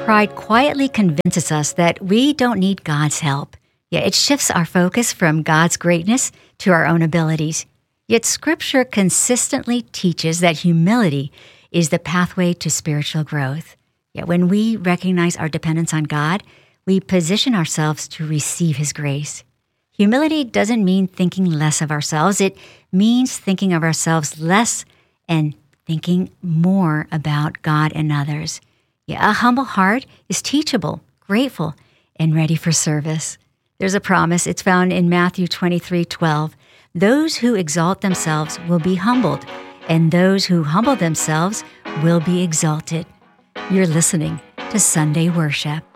Pride quietly convinces us that we don't need God's help. Yeah, it shifts our focus from God's greatness to our own abilities. Yet Scripture consistently teaches that humility is the pathway to spiritual growth. Yet when we recognize our dependence on God, we position ourselves to receive His grace. Humility doesn't mean thinking less of ourselves. It means thinking of ourselves less and thinking more about God and others. Yeah, a humble heart is teachable, grateful, and ready for service. There's a promise. It's found in Matthew 23:12. Those who exalt themselves will be humbled, and those who humble themselves will be exalted. You're listening to Sunday Worship.